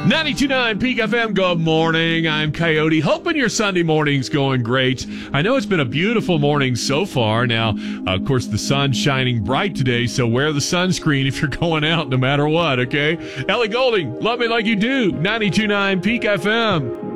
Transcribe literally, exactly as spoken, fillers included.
ninety-two point nine Peak F M, good morning. I'm Coyote. Hoping your Sunday morning's going great. I know it's been a beautiful morning so far. Now, uh, of course, the sun's shining bright today, so wear the sunscreen if you're going out no matter what, okay? Ellie Golding, love me like you do. ninety-two point nine Peak F M.